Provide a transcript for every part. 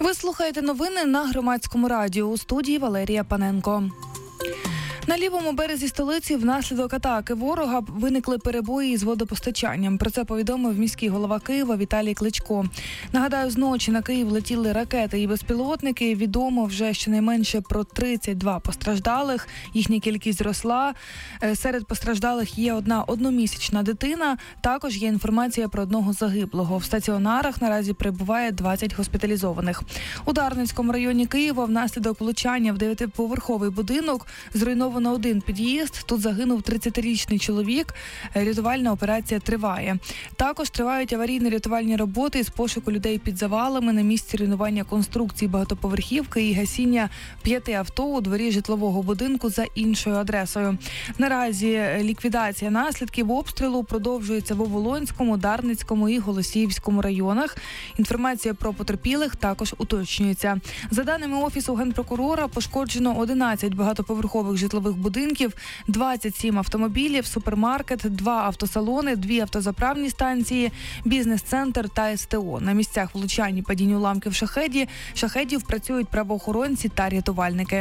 Ви слухаєте новини на Громадському радіо. У студії Валерія Паненко. На лівому березі столиці внаслідок атаки ворога виникли перебої з водопостачанням. Про це повідомив міський голова Києва Віталій Кличко. Нагадаю, зночі на Київ летіли ракети і безпілотники. Відомо вже щонайменше про 32 постраждалих. Їхня кількість зросла. Серед постраждалих є одна одномісячна дитина. Також є інформація про одного загиблого. В стаціонарах наразі перебуває 20 госпіталізованих. У Дарницькому районі Києва внаслідок влучання в 9-поверховий будинок зруйновано один під'їзд. Тут загинув 30-річний чоловік. Рятувальна операція триває. Також тривають аварійно-рятувальні роботи з пошуку людей під завалами на місці руйнування конструкції багатоповерхівки і гасіння 5 авто у дворі житлового будинку за іншою адресою. Наразі ліквідація наслідків обстрілу продовжується в Оболонському, Дарницькому і Голосіївському районах. Інформація про потерпілих також уточнюється. За даними Офісу Генпрокурора, пошкоджено 11 багатоповерхових житлових будинків, 27 автомобілів, супермаркет, 2 автосалони, 2 автозаправні станції, бізнес-центр та СТО. На місцях влучань і падінь уламків шахедів працюють правоохоронці та рятувальники.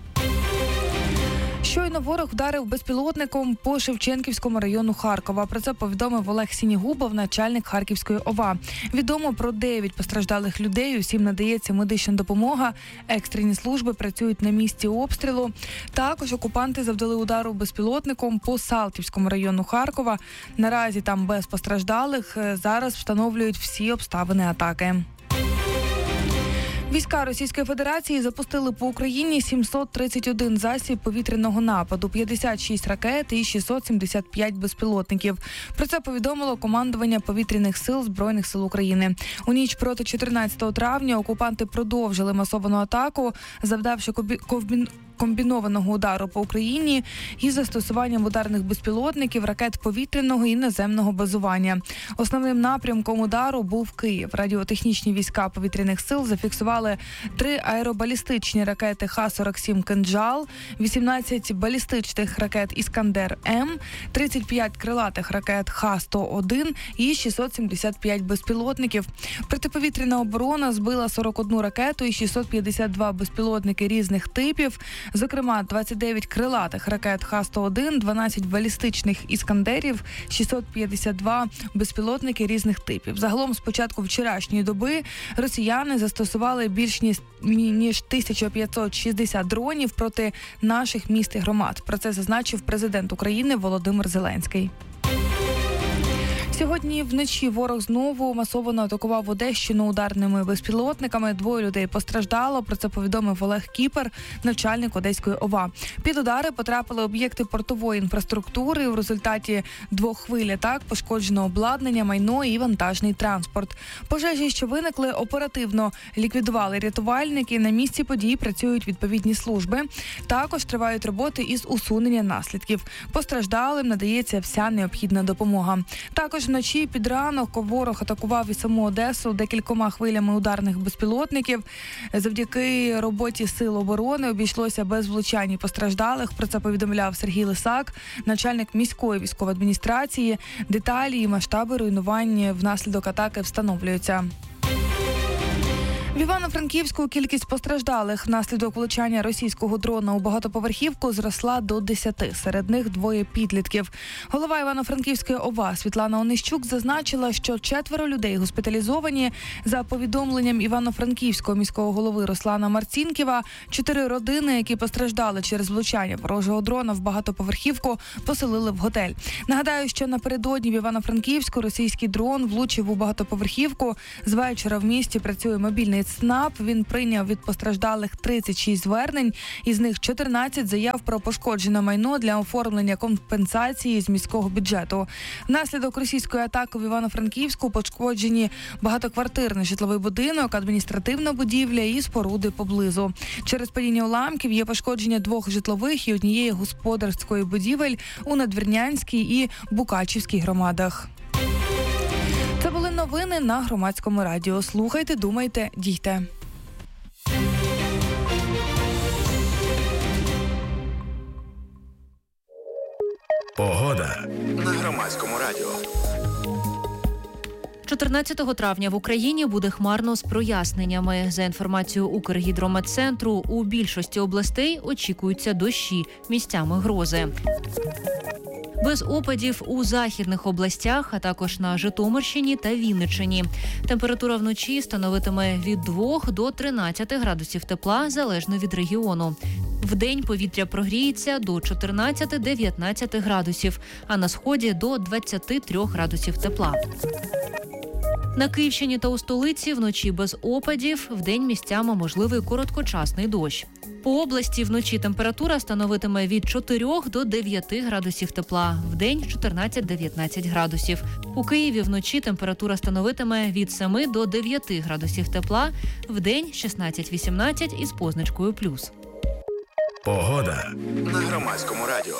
Щойно ворог вдарив безпілотником по Шевченківському району Харкова. Про це повідомив Олег Сінігубов, начальник Харківської ОВА. Відомо про 9 постраждалих людей, усім надається медична допомога. Екстрені служби працюють на місці обстрілу. Також окупанти завдали удару безпілотником по Салтівському району Харкова. Наразі там без постраждалих. Зараз встановлюють всі обставини атаки. Війська Російської Федерації запустили по Україні 731 засіб повітряного нападу, 56 ракет і 675 безпілотників. Про це повідомило командування повітряних сил Збройних сил України. У ніч проти 14 травня окупанти продовжили масовану атаку, завдавши комбінованого удару по Україні із застосуванням ударних безпілотників, ракет повітряного і наземного базування. Основним напрямком удару був Київ. Радіотехнічні війська повітряних сил зафіксували 3 аеробалістичні ракети Х-47 «Кинджал», 18 балістичних ракет «Іскандер-М», 35 крилатих ракет Х-101 і 675 безпілотників. Протиповітряна оборона збила 41 ракету і 652 безпілотники різних типів. Зокрема, 29 крилатих ракет Х-101, 12 балістичних «Іскандерів», 652 безпілотники різних типів. Загалом з початку вчорашньої доби росіяни застосували більш ніж 1560 дронів проти наших міст і громад. Про це зазначив президент України Володимир Зеленський. Сьогодні вночі ворог знову масово атакував Одещину ударними безпілотниками. 2 людей постраждало. Про це повідомив Олег Кіпер, начальник Одеської ОВА. Під удари потрапили об'єкти портової інфраструктури. В результаті 2 хвиль атак пошкоджено обладнання, майно і вантажний транспорт. Пожежі, що виникли, оперативно ліквідували рятувальники. На місці подій працюють відповідні служби. Також тривають роботи із усунення наслідків. Постраждалим надається вся необхідна допомога. Також вночі під ранок ворог атакував і саму Одесу декількома хвилями ударних безпілотників. Завдяки роботі сил оборони обійшлося без влучань і постраждалих. Про це повідомляв Сергій Лисак, начальник міської військової адміністрації. Деталі і масштаби руйнувань внаслідок атаки встановлюються. В Івано-Франківську кількість постраждалих внаслідок влучання російського дрона у багатоповерхівку зросла до 10. Серед них 2 підлітків. Голова Івано-Франківської ОВА Світлана Онищук зазначила, що 4 людей госпіталізовані. За повідомленням Івано-Франківського міського голови Руслана Марцінкєва, 4 родини, які постраждали через влучання ворожого дрона в багатоповерхівку, поселили в готель. Нагадаю, що напередодні в Івано-Франківську російський дрон влучив у багатоповерхівку. З вечора в місті працює мобільний ЦНАП. Він прийняв від постраждалих 36 звернень, із них 14 заяв про пошкоджене майно для оформлення компенсації з міського бюджету. Внаслідок російської атаки в Івано-Франківську пошкоджені багатоквартирний житловий будинок, адміністративна будівля і споруди поблизу. Через падіння уламків є пошкодження 2 житлових і 1 господарської будівель у Надвірнянській і Букачівській громадах. Це були новини на Громадському радіо. Слухайте, думайте, дійте. Погода на Громадському радіо. 14 травня в Україні буде хмарно з проясненнями. За інформацією Укргідрометцентру, у більшості областей очікуються дощі, місцями грози. Без опадів у західних областях, а також на Житомирщині та Вінниччині. Температура вночі становитиме від 2 до 13 градусів тепла, залежно від регіону. Вдень повітря прогріється до 14-19 градусів, а на сході – до 23 градусів тепла. На Київщині та у столиці вночі без опадів, вдень місцями можливий короткочасний дощ. По області вночі температура становитиме від 4 до 9 градусів тепла, вдень – 14-19 градусів. У Києві вночі температура становитиме від 7 до 9 градусів тепла, вдень – 16-18 із позначкою плюс. Погода на Громадському радіо.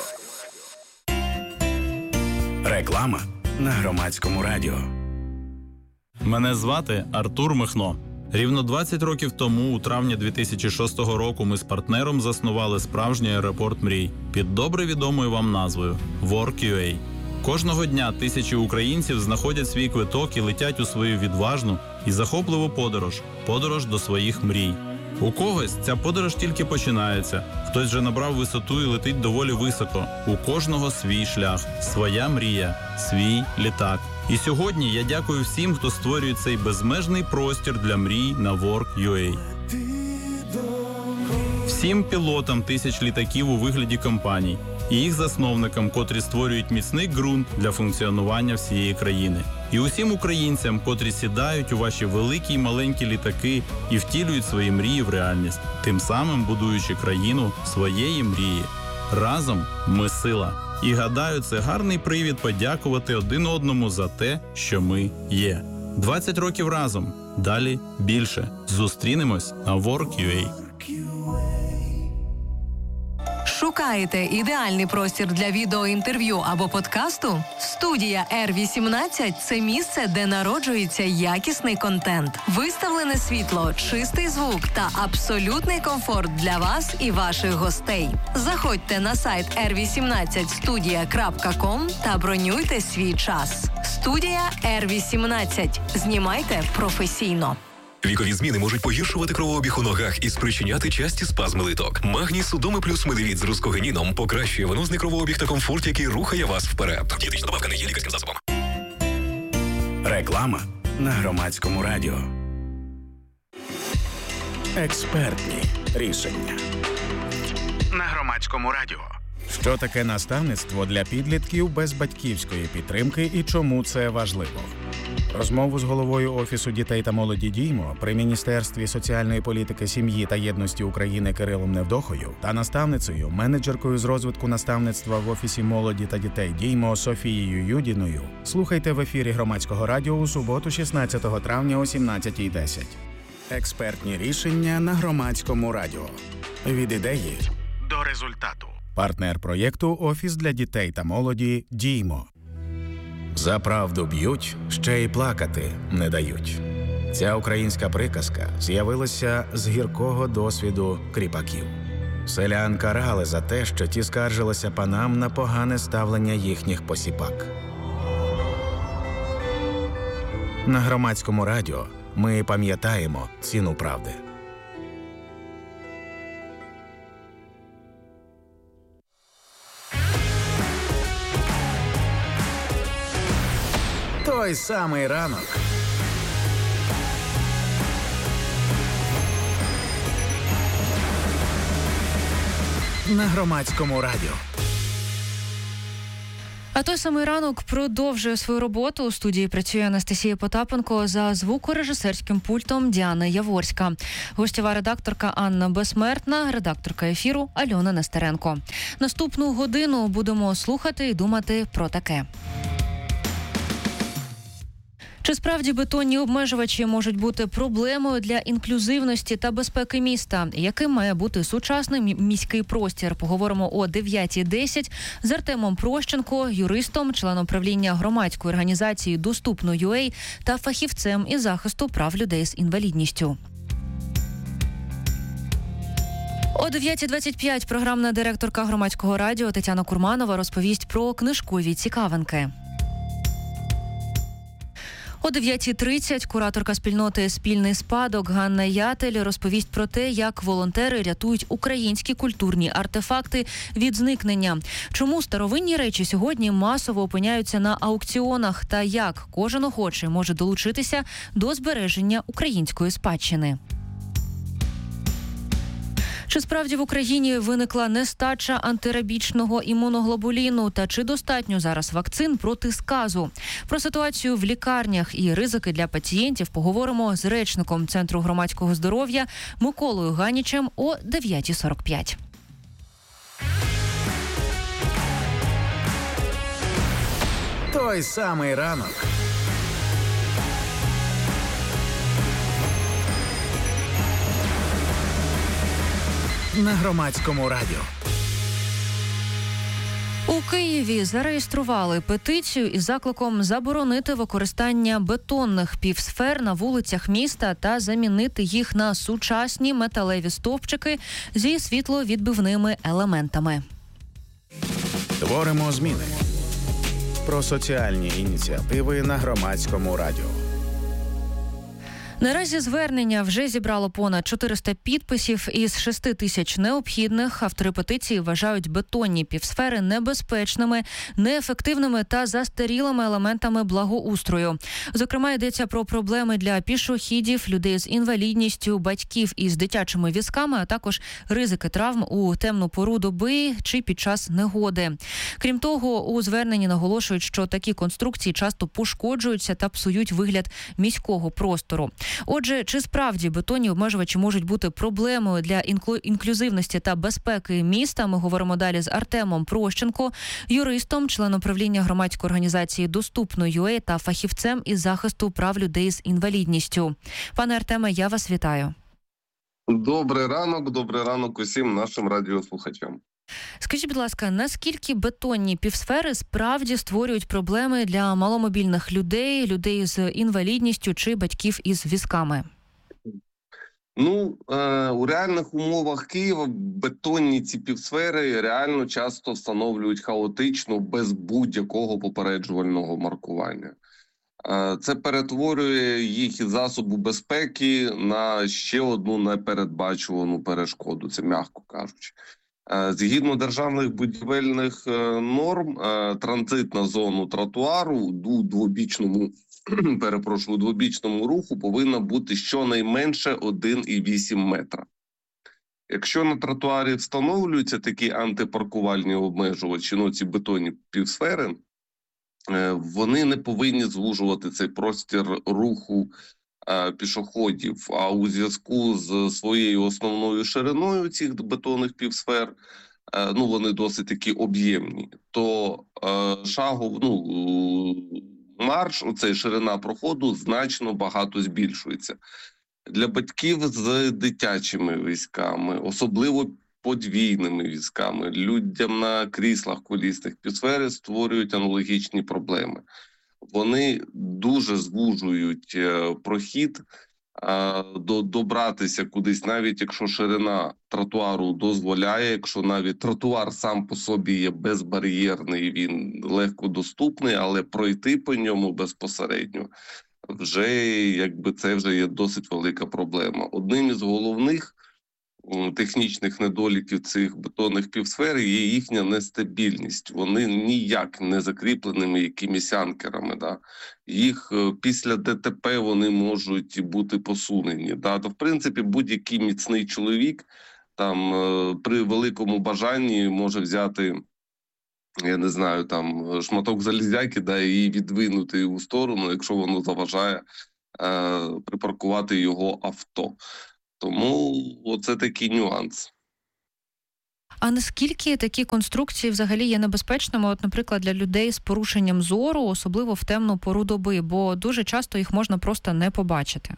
Реклама на Громадському радіо. Мене звати Артур Михно. Рівно 20 років тому, у травні 2006 року, ми з партнером заснували справжній аеропорт мрій під добре відомою вам назвою Work.ua. Кожного дня тисячі українців знаходять свій квиток і летять у свою відважну і захопливу подорож до своїх мрій. У когось ця подорож тільки починається, хтось вже набрав висоту і летить доволі високо. У кожного свій шлях, своя мрія, свій літак. І сьогодні я дякую всім, хто створює цей безмежний простір для мрій на Work.ua. Всім пілотам тисяч літаків у вигляді компаній і їх засновникам, котрі створюють міцний ґрунт для функціонування всієї країни. І усім українцям, котрі сідають у ваші великі й маленькі літаки і втілюють свої мрії в реальність, тим самим будуючи країну своєї мрії. Разом ми сила. І гадаю, це гарний привід подякувати один одному за те, що ми є. 20 років разом. Далі більше. Зустрінемось на Work.ua. Шукаєте ідеальний простір для відеоінтерв'ю або подкасту? Студія R18 – це місце, де народжується якісний контент. Виставлене світло, чистий звук та абсолютний комфорт для вас і ваших гостей. Заходьте на сайт r18studia.com та бронюйте свій час. Студія R18. Знімайте професійно. Вікові зміни можуть погіршувати кровообіг у ногах і спричиняти часті спазми литок. Магній Судоми плюс медовіт з рускогеніном покращує венозний кровообіг та комфорт, який рухає вас вперед. Дієтична добавка не є лікарським засобом. Реклама на Громадському радіо. Експертні рішення на Громадському радіо. Що таке наставництво для підлітків без батьківської підтримки і чому це важливо? Розмову з головою Офісу дітей та молоді «Діймо» при Міністерстві соціальної політики, сім'ї та єдності України Кирилом Невдохою та наставницею, менеджеркою з розвитку наставництва в Офісі молоді та дітей «Діймо» Софією Юдіною слухайте в ефірі Громадського радіо у суботу 16 травня о 17:10. Експертні рішення на Громадському радіо. Від ідеї До результату. Партнер проєкту «Офіс для дітей та молоді «Діймо». За правду б'ють, ще й плакати не дають. Ця українська приказка з'явилася з гіркого досвіду кріпаків. Селян карали за те, що ті скаржилися панам на погане ставлення їхніх посіпак. На Громадському радіо ми пам'ятаємо ціну правди. Той самий ранок. На Громадському радіо. А той самий ранок продовжує свою роботу. У студії працює Анастасія Потапенко, за звукорежисерським пультом Діана Яворська. Гостєва редакторка Анна Безсмертна, редакторка ефіру Альона Нестеренко. Наступну годину будемо слухати і думати про таке. Чи справді бетонні обмежувачі можуть бути проблемою для інклюзивності та безпеки міста? Яким має бути сучасний міський простір? Поговоримо о 9:10 з Артемом Прощенко, юристом, членом правління громадської організації «Доступно.UA» та фахівцем із захисту прав людей з інвалідністю. О 9:25 програмна директорка Громадського радіо Тетяна Курманова розповість про книжкові цікавинки. О 9:30 кураторка спільноти «Спільний спадок» Ганна Ятель розповість про те, як волонтери рятують українські культурні артефакти від зникнення. Чому старовинні речі сьогодні масово опиняються на аукціонах та як кожен охочий може долучитися до збереження української спадщини. Чи справді в Україні виникла нестача антирабічного імуноглобуліну та чи достатньо зараз вакцин проти сказу? Про ситуацію в лікарнях і ризики для пацієнтів поговоримо з речником Центру громадського здоров'я Миколою Ганічем о 9:45. Той самий ранок. На Громадському радіо. У Києві зареєстрували петицію із закликом заборонити використання бетонних півсфер на вулицях міста та замінити їх на сучасні металеві стовпчики зі світловідбивними елементами. Творимо зміни. Про соціальні ініціативи на Громадському радіо. Наразі звернення вже зібрало понад 400 підписів. Із 6 тисяч необхідних автори петиції вважають бетонні півсфери небезпечними, неефективними та застарілими елементами благоустрою. Зокрема, йдеться про проблеми для пішохідів, людей з інвалідністю, батьків із дитячими візками, а також ризики травм у темну пору доби чи під час негоди. Крім того, у зверненні наголошують, що такі конструкції часто пошкоджуються та псують вигляд міського простору. Отже, чи справді бетонні обмежувачі можуть бути проблемою для інклюзивності та безпеки міста? Ми говоримо далі з Артемом Прощенко, юристом, членом правління громадської організації «Доступно.UA» та фахівцем із захисту прав людей з інвалідністю. Пане Артеме, я вас вітаю. Добрий ранок усім нашим радіослухачам. Скажіть, будь ласка, наскільки бетонні півсфери справді створюють проблеми для маломобільних людей, людей з інвалідністю чи батьків із візками? У реальних умовах Києва бетонні ці півсфери реально часто встановлюють хаотично, без будь-якого попереджувального маркування. Це перетворює їх із засобу безпеки на ще одну непередбачувану перешкоду, це м'яко кажучи. Згідно державних будівельних норм, транзит на зону тротуару у двобічному руху повинна бути щонайменше 1,8 метра. Якщо на тротуарі встановлюються такі антипаркувальні обмежувачі, ці бетонні півсфери, вони не повинні звужувати цей простір руху пішоходів, а у зв'язку з своєю основною шириною цих бетонних півсфер, вони досить такі об'ємні, то марш, ширина проходу значно багато збільшується. Для батьків з дитячими візками, особливо подвійними візками, людям на кріслах колісних півсфери створюють аналогічні проблеми. Вони дуже звужують прохід, добратися кудись, навіть якщо ширина тротуару дозволяє, якщо навіть тротуар сам по собі є безбар'єрний, він легко доступний, але пройти по ньому безпосередньо це вже є досить велика проблема. Одним із головних технічних недоліків цих бетонних півсфер є їхня нестабільність. Вони ніяк не закріпленими якимись анкерами. Їх після ДТП вони можуть бути посунені. То, в принципі, будь-який міцний чоловік при великому бажанні може взяти, шматок залізяки і відвинути у сторону, якщо воно заважає припаркувати його авто. Тому оце такий нюанс. А наскільки такі конструкції взагалі є небезпечними, наприклад, для людей з порушенням зору, особливо в темну пору доби, бо дуже часто їх можна просто не побачити?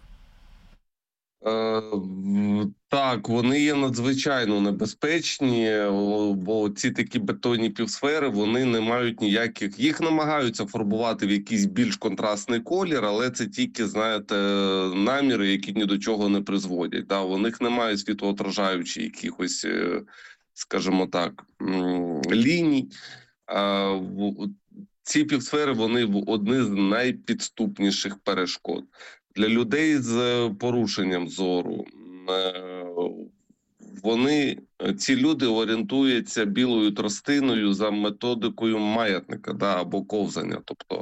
Так, вони є надзвичайно небезпечні, бо ці такі бетонні півсфери, вони не мають ніяких... Їх намагаються фарбувати в якийсь більш контрастний колір, але це тільки, наміри, які ні до чого не призводять. У них немає світлоотражаючих якихось, скажімо так, ліній. ці півсфери, вони одні з найпідступніших перешкод. Для людей з порушенням зору, ці люди орієнтуються білою тростиною за методикою маятника, або ковзання. Тобто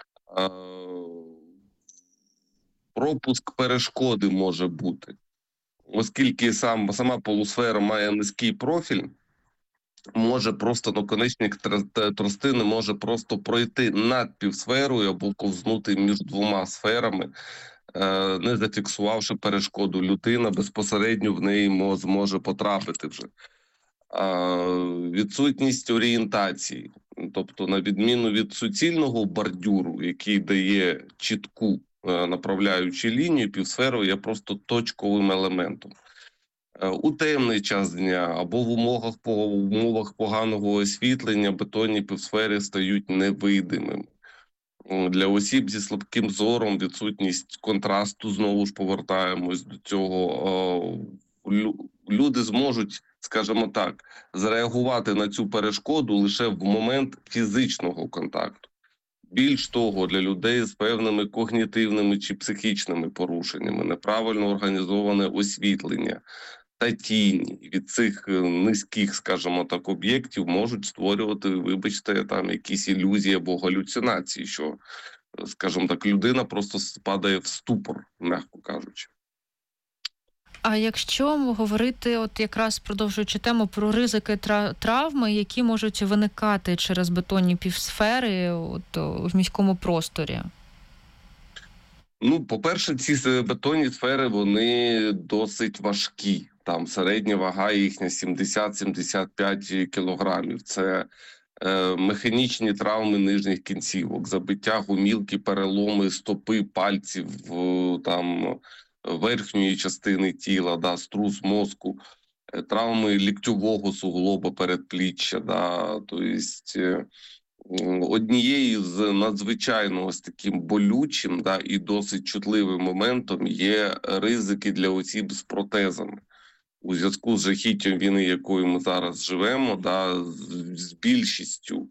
пропуск перешкоди може бути. Оскільки сама полусфера має низький профіль, може просто наконечник тростини може просто пройти над півсферою або ковзнути між двома сферами, не зафіксувавши перешкоду. Людина безпосередньо в неї зможе потрапити вже. Відсутність орієнтації, тобто на відміну від суцільного бордюру, який дає чітку направляючу лінію, півсфера є просто точковим елементом. У темний час дня або в умовах поганого освітлення бетонні півсфери стають невидимими. Для осіб зі слабким зором відсутність контрасту, знову ж повертаємось до цього, люди зможуть, скажімо так, зреагувати на цю перешкоду лише в момент фізичного контакту. Більш того, для людей з певними когнітивними чи психічними порушеннями, неправильно організоване освітлення та тіні від цих низьких, скажімо так, об'єктів можуть створювати, вибачте, там якісь ілюзії або галюцинації, що, скажімо так, людина просто падає в ступор, м'яко кажучи. А якщо говорити, от якраз продовжуючи тему про ризики травми, які можуть виникати через бетонні півсфери в міському просторі? По-перше, ці бетонні сфери, вони досить важкі. Там середня вага їхня 70-75 кілограмів. Це механічні травми нижніх кінцівок, забиття гомілки, переломи стопи, пальців, там верхньої частини тіла, струс мозку, травми ліктьового суглоба передпліччя. Тобто однією з надзвичайно ось таким болючим і досить чутливим моментом є ризики для осіб з протезами. У зв'язку з жахіттям війни, якою ми зараз живемо, з більшістю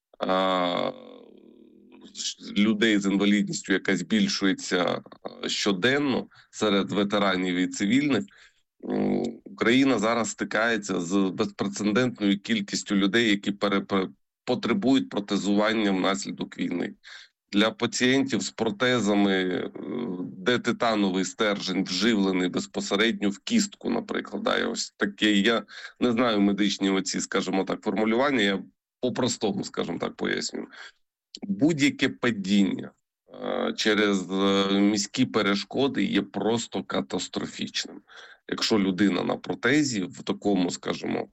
людей з інвалідністю, яка збільшується щоденно серед ветеранів і цивільних, Україна зараз стикається з безпрецедентною кількістю людей, які потребують протезування внаслідок війни. Для пацієнтів з протезами, де титановий стержень вживлений безпосередньо в кістку, наприклад. Ось таке, я не знаю медичні оці, скажімо так, формулювання, я по-простому, скажімо так, пояснюю. Будь-яке падіння через міські перешкоди є просто катастрофічним. Якщо людина на протезі, в такому, скажімо,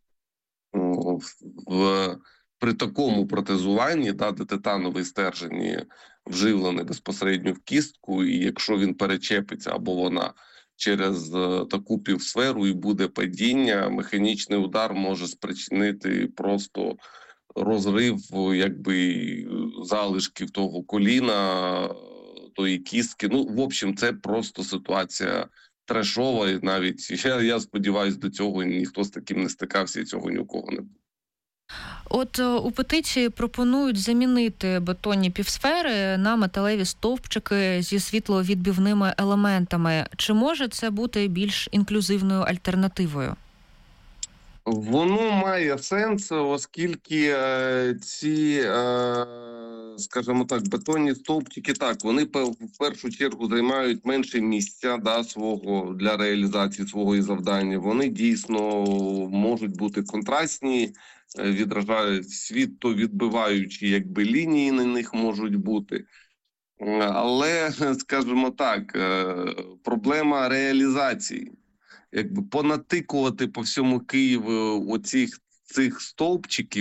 при такому протезуванні, де титановий стержень вживлений безпосередньо в кістку, і якщо він перечепиться або вона через таку півсферу і буде падіння, механічний удар може спричинити просто розрив залишків того коліна, тої кістки. В общем, це просто ситуація трешова, і навіть, я сподіваюся, до цього ніхто з таким не стикався, і цього ні у кого не буде. От у петиції пропонують замінити бетонні півсфери на металеві стовпчики зі світловідбивними елементами. Чи може це бути більш інклюзивною альтернативою? Воно має сенс, оскільки ці, скажімо так, бетонні стовпчики, вони в першу чергу займають менше місця для реалізації свого завдання. Вони дійсно можуть бути контрастні, відражають світловідбиваючі лінії на них можуть бути. Але, скажімо так, проблема реалізації. Понатикувати по всьому Києву цих стовпчиків,